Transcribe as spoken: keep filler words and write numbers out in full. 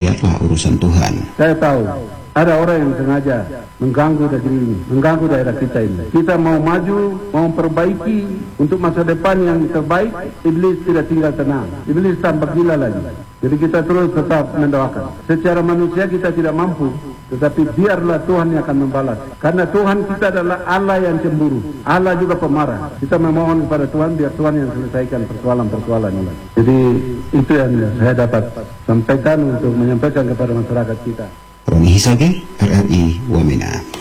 biarlah urusan Tuhan. Saya tahu ada orang yang sengaja mengganggu negeri ini, mengganggu daerah kita ini. Kita mau maju, mau memperbaiki untuk masa depan yang terbaik. Iblis tidak tinggal tenang. Iblis tambah gila lagi. Jadi kita terus tetap mendoakan. Secara manusia kita tidak mampu, tetapi biarlah Tuhan yang akan membalas. Karena Tuhan kita adalah Allah yang cemburu, Allah juga pemarah. Kita memohon kepada Tuhan biar Tuhan yang selesaikan persoalan-persoalan ini. Jadi itu yang saya dapat sampaikan untuk menyampaikan kepada masyarakat kita. Roni Hisage, R R I Wamena.